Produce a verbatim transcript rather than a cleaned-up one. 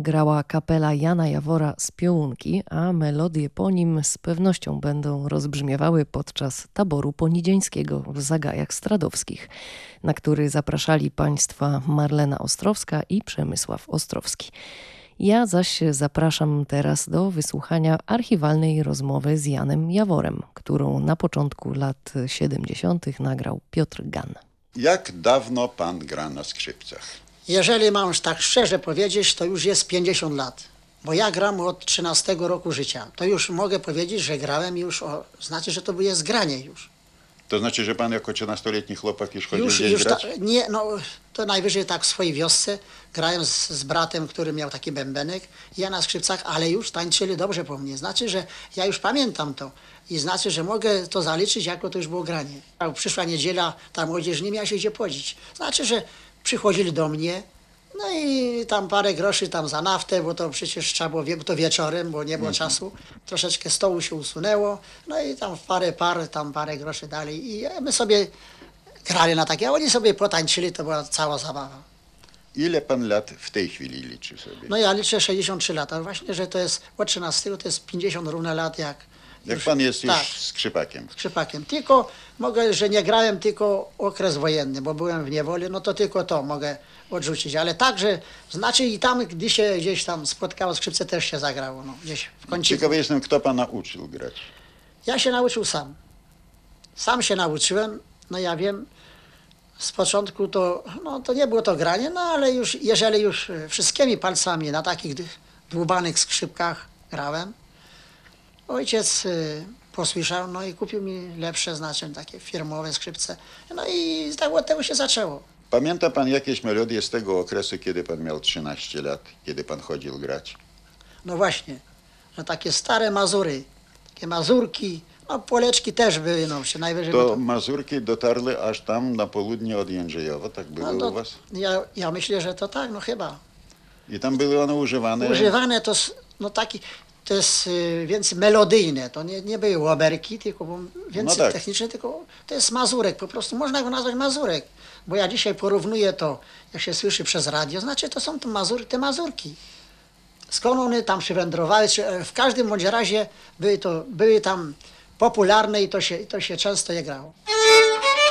grała kapela Jana Jawora z Piołunki, a melodie po nim z pewnością będą rozbrzmiewały podczas taboru ponidzieńskiego w Zagajach Stradowskich, na który zapraszali państwa Marlena Ostrowska i Przemysław Ostrowski. Ja zaś zapraszam teraz do wysłuchania archiwalnej rozmowy z Janem Jaworem, którą na początku lat siedemdziesiątych nagrał Piotr Gan. Jak dawno pan gra na skrzypcach? Jeżeli mam tak szczerze powiedzieć, to już jest pięćdziesiąt lat, bo ja gram od trzynastego roku życia. To już mogę powiedzieć, że grałem już, o, znaczy, że to jest granie już. To znaczy, że pan jako trzynastoletni chłopak już chodził Już, gdzieś już grać? ta, nie, no to najwyżej tak w swojej wiosce grałem z, z bratem, który miał taki bębenek, ja na skrzypcach, ale już tańczyli dobrze po mnie. Znaczy, że ja już pamiętam to i znaczy, że mogę to zaliczyć, jako to już było granie. A przyszła niedziela, ta młodzież nie miała się gdzie podzić. Znaczy, że przychodzili do mnie, no i tam parę groszy tam za naftę, bo to przecież trzeba było, bo to wieczorem, bo nie było Mhm. czasu. Troszeczkę stołu się usunęło, no i tam parę par, tam parę groszy dali i my sobie grali na takie, a oni sobie potańczyli, to była cała zabawa. Ile pan lat w tej chwili liczy sobie? No ja liczę sześćdziesiąt trzy lata, właśnie, że to jest od trzynastego, to jest pięćdziesiąt równe lat, jak Jak już, pan jest już tak, skrzypakiem? skrzypakiem. Tylko mogę, że nie grałem tylko okres wojenny, bo byłem w niewoli, no to tylko to mogę odrzucić, ale także, znaczy i tam, gdy się gdzieś tam spotkało skrzypce, też się zagrało, no, gdzieś w końcu. Ciekawy jestem, kto pana uczył grać. Ja się nauczył sam. Sam się nauczyłem, no ja wiem, z początku to, no to nie było to granie, no ale już, jeżeli już wszystkimi palcami na takich d- dłubanych skrzypkach grałem, ojciec y, posłyszał, no i kupił mi lepsze, znaczy takie firmowe skrzypce. No i tak od tego się zaczęło. Pamięta pan jakieś melodie z tego okresu, kiedy pan miał trzynaście lat, kiedy pan chodził grać? No właśnie, że takie stare Mazury, takie Mazurki, no Poleczki też były, no się najwyżej. To by Mazurki dotarły aż tam na południe od Jędrzejowa, tak było no, u was? ja, ja myślę, że to tak, no chyba. I tam były one używane? Używane to, s- no taki, to jest y, więcej melodyjne, to nie, nie były łoberki, tylko bo więcej No tak. techniczne, tylko to jest Mazurek, po prostu można go nazwać Mazurek. Bo ja dzisiaj porównuję to, jak się słyszy przez radio, znaczy to są to Mazury, te Mazurki. Skąd one tam przywędrowały, czy, e, w każdym bądź razie były, to, były tam popularne i to się, to się często je grało.